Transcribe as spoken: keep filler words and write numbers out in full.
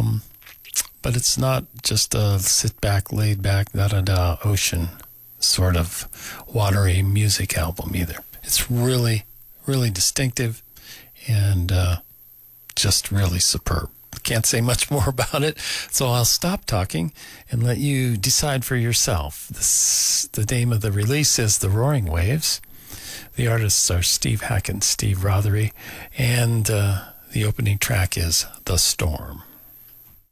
Um, but it's not just a sit back, laid back, da da da ocean sort of watery music album either. It's really, really distinctive and uh, just really superb. Can't say much more about it, so I'll stop talking and let you decide for yourself. This, the name of the release is The Roaring Waves. The artists are Steve Hack and Steve Rothery, and uh, the opening track is The Storm.